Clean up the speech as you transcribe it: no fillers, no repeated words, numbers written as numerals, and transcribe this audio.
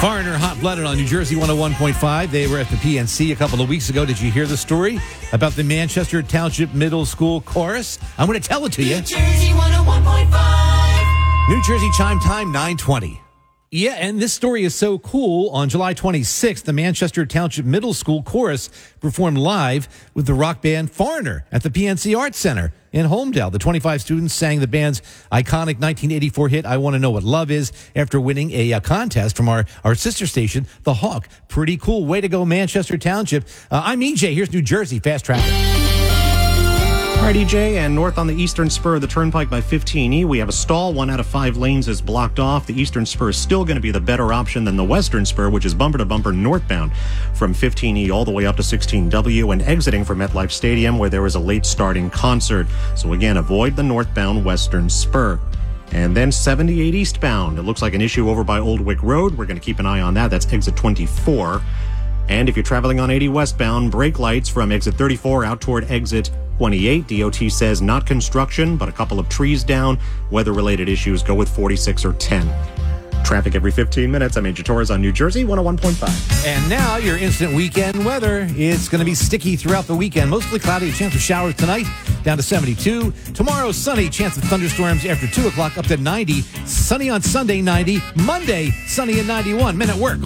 Foreigner hot-blooded on New Jersey 101.5. They were at the PNC a couple of weeks ago. Did you hear the story about the Manchester Township Middle School chorus? I'm going to tell it to you. New Jersey 101.5. New Jersey chime time 9:20. Yeah, and this story is so cool. On July 26th, the Manchester Township Middle School chorus performed live with the rock band Foreigner at the PNC Arts Center in Holmdel. The 25 students sang the band's iconic 1984 hit, I Want to Know What Love Is, after winning a contest from our sister station, The Hawk. Pretty cool. Way to go, Manchester Township. I'm EJ. Here's New Jersey Fast Traffic. All right, EJ, and north on the eastern spur of the turnpike by 15E, we have a stall. 1 out of 5 lanes is blocked off. The eastern spur is still going to be the better option than the western spur, which is bumper to bumper northbound from 15E all the way up to 16W and exiting from MetLife Stadium, where there was a late starting concert. So again, avoid the northbound western spur. And then 78 eastbound. It looks like an issue over by Old Wick Road. We're going to keep an eye on that. That's exit 24. And if you're traveling on 80 westbound, brake lights from exit 34 out toward exit 28. DOT says not construction, but a couple of trees down. Weather-related issues, go with 46 or 10. Traffic every 15 minutes. I'm AJ Torres on New Jersey 101.5. And now your instant weekend weather. It's going to be sticky throughout the weekend. Mostly cloudy, a chance of showers tonight, down to 72. Tomorrow, sunny, chance of thunderstorms after 2 o'clock, up to 90. Sunny on Sunday, 90. Monday, sunny at 91. Men at work.